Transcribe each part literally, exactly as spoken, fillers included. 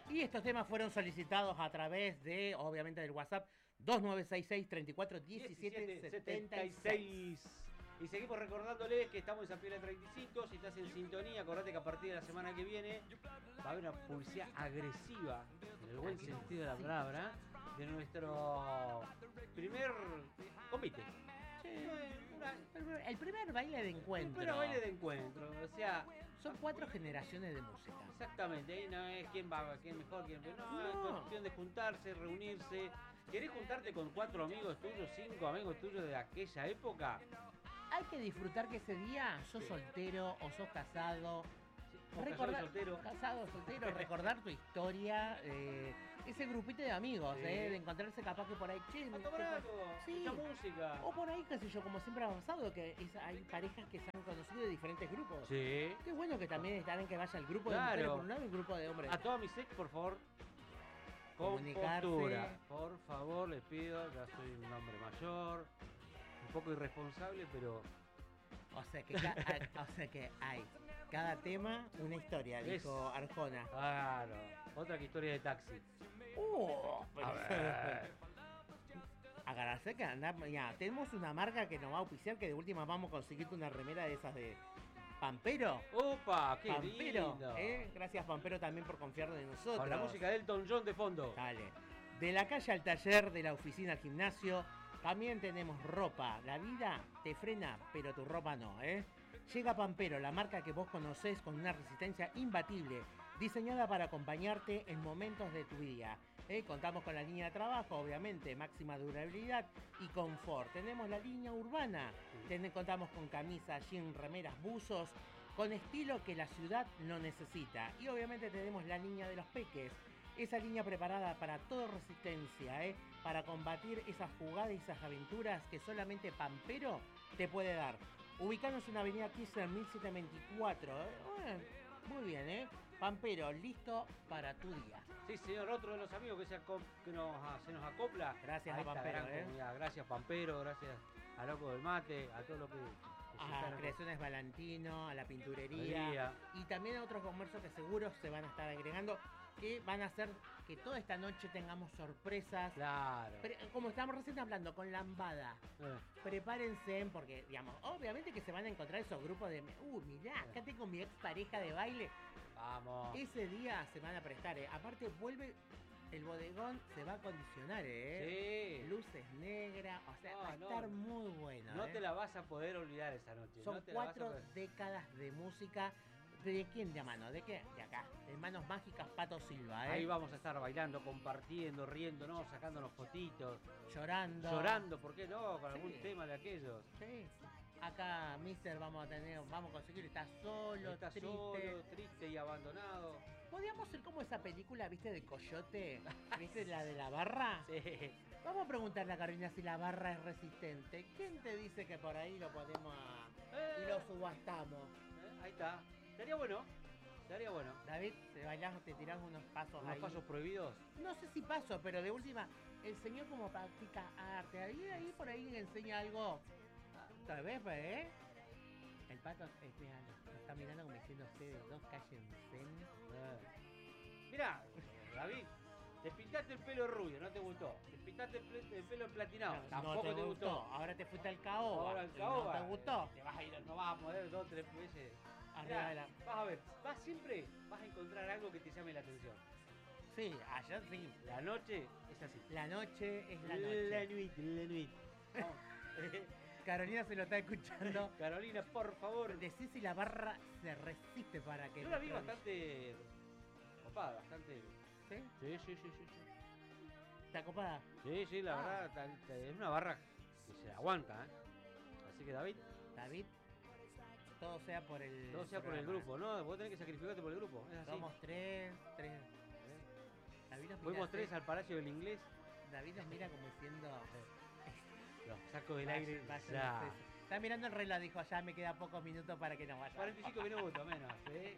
Y estos temas fueron solicitados a través de, obviamente, del WhatsApp dos nueve seis seis, treinta y cuatro, diecisiete setenta y seis. Y seguimos recordándoles que estamos en San Pedro treinta y cinco. Si estás en sintonía, acordate que a partir de la semana que viene va a haber una publicidad agresiva, en el buen sentido de la palabra, de nuestro primer convite. Sí, el primer baile de encuentro. El primer baile de encuentro, o sea, son cuatro generaciones de música. Exactamente, ahí no es quién va, quién mejor, quién peor. No, no, es cuestión de juntarse, reunirse. ¿Querés juntarte con cuatro amigos tuyos, cinco amigos tuyos de aquella época? Hay que disfrutar que ese día sos sí. soltero o sos casado. Sí, recordar, soltero. Casado, soltero, recordar tu historia, eh, ese grupito de amigos, sí. eh, de encontrarse capaz que por ahí, che, a tomar algo, sí. mucha música. O por ahí, qué sé yo, como siempre ha pasado, que es, hay parejas que se han conocido de diferentes grupos. Sí. Qué bueno que también están en que vaya el grupo claro. de mujeres por un lado y el grupo de hombres. A todas mis ex, por favor, compostura. Por favor, les pido, ya soy un hombre mayor, un poco irresponsable, pero... O sea que, ca- o sea que hay cada tema una historia, es... dijo Arjona. Claro, otra que historia de taxi. Uh, pero... A ver. Agarrarse que andar, ya, tenemos una marca que nos va a auspiciar que de última vamos a conseguirte una remera de esas de Pampero. ¡Opa! ¡Qué Pampero, lindo! ¿eh? Gracias Pampero también por confiar en nosotros. Con la música de Elton John de fondo. Dale. De la calle al taller, de la oficina al gimnasio, también tenemos ropa. La vida te frena, pero tu ropa no, ¿eh? Llega Pampero, la marca que vos conocés con una resistencia imbatible, diseñada para acompañarte en momentos de tu día. ¿Eh? Contamos con la línea de trabajo, obviamente, máxima durabilidad y confort. Tenemos la línea urbana, Ten, contamos con camisas, jeans, remeras, buzos, con estilo que la ciudad no necesita. Y obviamente tenemos la línea de los peques, esa línea preparada para toda resistencia, ¿eh? Para combatir esas jugadas y esas aventuras que solamente Pampero te puede dar. Ubicanos en la avenida Kirchner mil setecientos veinticuatro. ¿eh? Bueno, muy bien, ¿eh? Pampero, listo para tu día. Sí, señor, otro de los amigos que se, acop que nos, se nos acopla. Gracias a, a Pampero, ¿eh? Gracias Pampero, gracias a Loco del Mate, a todo lo que... A Creaciones Valentino, a la pinturería. Pinturería. Y también a otros comercios que seguro se van a estar agregando, que van a hacer que toda esta noche tengamos sorpresas. Claro. Pre como estamos recién hablando, con Lambada. Eh. Prepárense, porque, digamos, obviamente que se van a encontrar esos grupos de... Uh, mirá, acá tengo mi ex pareja de baile. Vamos. Ese día se van a prestar, ¿eh? Aparte, vuelve... El bodegón se va a acondicionar, ¿eh? Sí. Luces negras, o sea, no, va a no, estar muy bueno. No ¿eh? te la vas a poder olvidar esa noche. Son no te cuatro la vas a... décadas de música. ¿De quién de mano? ¿De qué? De acá. De Manos Mágicas, Pato Silva, ¿eh? Ahí vamos a estar bailando, compartiendo, riéndonos, sacándonos fotitos. Llorando. Llorando, ¿por qué no? Con sí. algún tema de aquellos. Sí. Acá Mister vamos a tener, vamos a conseguir, está solo, está triste. solo, triste y abandonado. Podríamos ser como esa película, ¿viste? De Coyote, ¿viste? La de la barra. Sí. Vamos a preguntarle a Carolina si la barra es resistente. ¿Quién te dice que por ahí lo ponemos a... eh. y lo subastamos? Eh, ahí está. Estaría bueno. Estaría bueno. David, te bailás, te tirás unos pasos ¿Unos ahí. pasos prohibidos? No sé si pasos, pero de última, el señor como practica arte. Ahí, ahí por ahí le enseña algo. Tal vez, ¿eh? El pato es, mira, me está mirando como diciendo ustedes dos cállense. Eh. Mirá, David, te pintaste el pelo rubio, ¿no te gustó? Te pintaste el, el pelo platinado, no, tampoco no te, te gustó. gustó. Ahora te fuiste al caoba. Ahora al caoba. ¿No te gustó? Te vas a ir, no vas a poder dos, tres veces. Mirá, la... Vas a ver, vas siempre, vas a encontrar algo que te llame la atención. Sí, ayer sí. La noche es así. La noche es la noche. La nuit, la nuit. Vamos. Carolina se lo está escuchando. Carolina, por favor. Decí si la barra se resiste para que... Yo la vi bastante copada, bastante... ¿Sí? Sí, sí, sí, sí. ¿Está copada? Sí, sí, la ah. verdad, es una barra que se aguanta, ¿eh? Así que David... David, todo sea por el... Todo sea programa. Por el grupo, ¿no? Vos tenés que sacrificarte por el grupo, es así. Somos tres, tres... ¿Eh? David nos Fuimos tres al Palacio del Inglés. David nos mira como diciendo... Los saco del vaya, aire. Vaya, ya. Está mirando el reloj, dijo, ya me queda pocos minutos para que nos vaya. cuarenta y cinco minutos menos, ¿sí?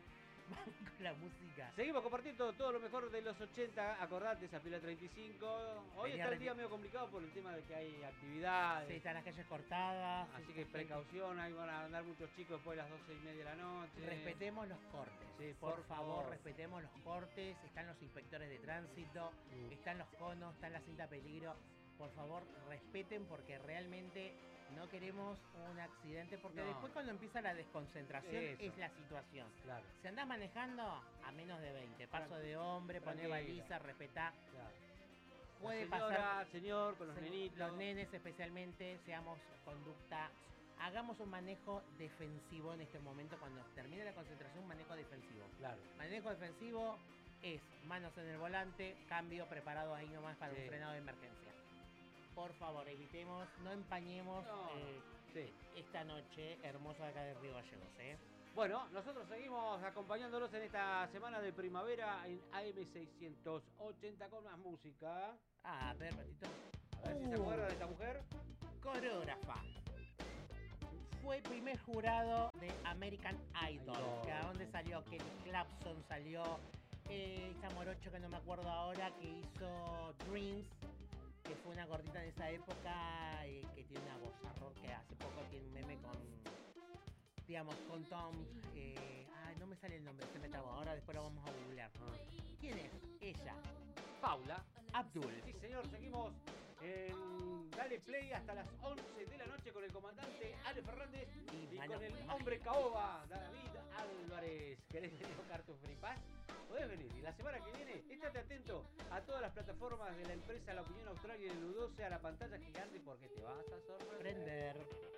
Vamos con la música. Seguimos compartiendo todo lo mejor de los ochenta. Acordate, esa pila treinta y cinco. Hoy Venía está el re- día medio complicado por el tema de que hay actividades. Sí, están las calles cortadas. Así sí, que sí, precaución, ahí van a andar muchos chicos después de las doce y media de la noche. Respetemos los cortes. Sí, por, por favor, favor. respetemos los cortes. Están los inspectores de tránsito, Mm. están los conos, está la cinta peligro. Por favor, respeten porque realmente no queremos un accidente porque No. después cuando empieza la desconcentración Eso. es la situación. Claro, Si andás manejando a menos de veinte, paso de hombre, poné Tranquilo. baliza, respetá. claro. Puede La señora, pasar. señor, con los Se- nenitos. Los nenes especialmente, seamos conducta, hagamos un manejo defensivo en este momento, cuando termine la concentración, un manejo defensivo. Claro. Manejo defensivo es manos en el volante, cambio preparado ahí nomás para Sí. un frenado de emergencia. Por favor, evitemos, no empañemos No, eh, sí. esta noche hermosa acá de Río Gallegos, ¿eh? Bueno, nosotros seguimos acompañándolos en esta semana de primavera en A M seiscientos ochenta con más música. Ah, a ver, ratito. A ver si se Uh. acuerda de esta mujer. Coreógrafa. Fue primer jurado de American Idol. Idol. Que a dónde salió Kelly Clarkson, salió eh, esta morocho que no me acuerdo ahora, que hizo Dreams, que fue una gordita en esa época, eh, que tiene una voz arro, que hace poco tiene un meme con, digamos, con Tom. Eh, ay, no me sale el nombre, se me trabó. Ahora después lo vamos a googlear. ¿Quién es? Ella. Paula. Abdul. Sí, señor, seguimos en Dale Play hasta las once de la noche con el comandante Ale Fernández Y y mano- con el hombre caoba, David Álvarez. ¿Querés venir a tocar tu Free Pass? Podés venir. Y la semana que viene, estate atento a todas las plataformas de la empresa La Opinión Australia y el U doce a la pantalla gigante porque te vas a sorprender. Prender.